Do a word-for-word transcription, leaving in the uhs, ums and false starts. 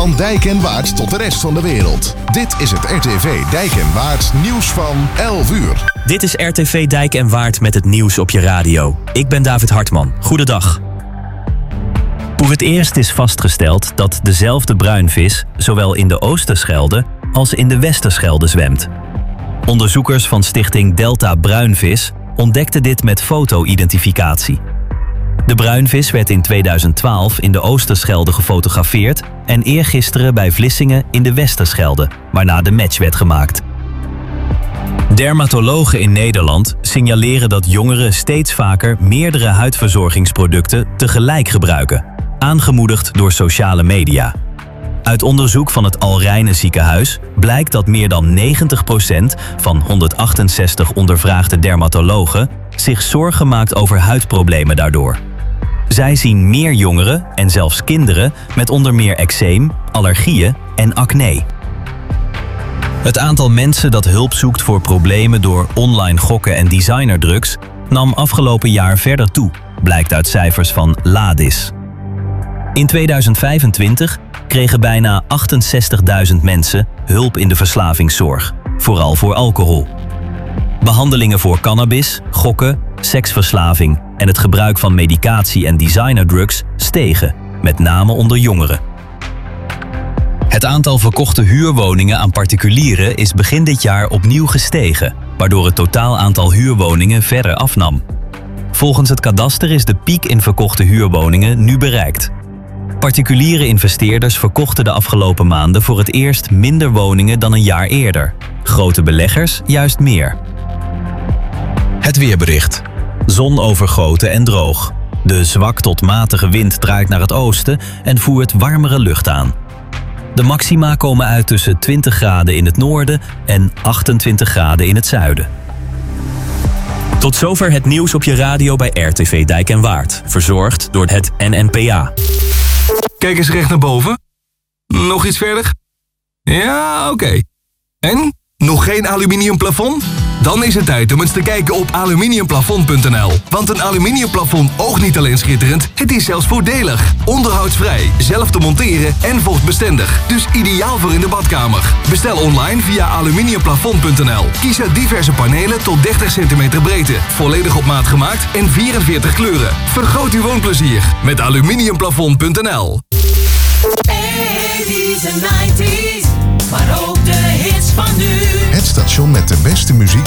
Van Dijk en Waard tot de rest van de wereld. Dit is het R T V Dijk en Waard nieuws van elf uur. Dit is R T V Dijk en Waard met het nieuws op je radio. Ik ben David Hartman. Goedendag. Voor het eerst is vastgesteld dat dezelfde bruinvis zowel in de Oosterschelde als in de Westerschelde zwemt. Onderzoekers van stichting Delta Bruinvis ontdekten dit met foto-identificatie. De bruinvis werd in tweeduizend twaalf in de Oosterschelde gefotografeerd en eergisteren bij Vlissingen in de Westerschelde, waarna de match werd gemaakt. Dermatologen in Nederland signaleren dat jongeren steeds vaker meerdere huidverzorgingsproducten tegelijk gebruiken, aangemoedigd door sociale media. Uit onderzoek van het Al Rijne ziekenhuis blijkt dat meer dan negentig procent van honderdachtenzestig ondervraagde dermatologen zich zorgen maakt over huidproblemen daardoor. Zij zien meer jongeren en zelfs kinderen met onder meer eczeem, allergieën en acne. Het aantal mensen dat hulp zoekt voor problemen door online gokken en designerdrugs nam afgelopen jaar verder toe, blijkt uit cijfers van Ladis. In tweeduizend vijfentwintig kregen bijna achtenzestigduizend mensen hulp in de verslavingszorg, vooral voor alcohol. Behandelingen voor cannabis, gokken, seksverslaving en het gebruik van medicatie en designerdrugs stegen, met name onder jongeren. Het aantal verkochte huurwoningen aan particulieren is begin dit jaar opnieuw gestegen, waardoor het totaal aantal huurwoningen verder afnam. Volgens het kadaster is de piek in verkochte huurwoningen nu bereikt. Particuliere investeerders verkochten de afgelopen maanden voor het eerst minder woningen dan een jaar eerder. Grote beleggers juist meer. Het weerbericht. Zon overgoten en droog. De zwak tot matige wind draait naar het oosten en voert warmere lucht aan. De maxima komen uit tussen twintig graden in het noorden en achtentwintig graden in het zuiden. Tot zover het nieuws op je radio bij R T V Dijk en Waard. Verzorgd door het N N P A. Kijk eens recht naar boven. Nog iets verder? Ja, oké. Okay. En? Nog geen aluminium plafond? Dan is het tijd om eens te kijken op aluminiumplafond punt n l. Want een aluminiumplafond oogt niet alleen schitterend, het is zelfs voordelig. Onderhoudsvrij, zelf te monteren en vochtbestendig. Dus ideaal voor in de badkamer. Bestel online via aluminiumplafond punt n l. Kies uit diverse panelen tot dertig centimeter breedte. Volledig op maat gemaakt en vierenveertig kleuren. Vergroot uw woonplezier met aluminiumplafond punt n l. eighties en nineties, maar ook de hits van nu. Het station met de beste muziek